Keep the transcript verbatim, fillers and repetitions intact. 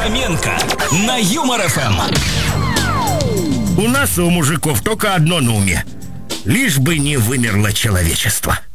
Хоменко на Юмор ФМ. У нас, у мужиков, только одно на уме. Лишь бы не вымерло человечество.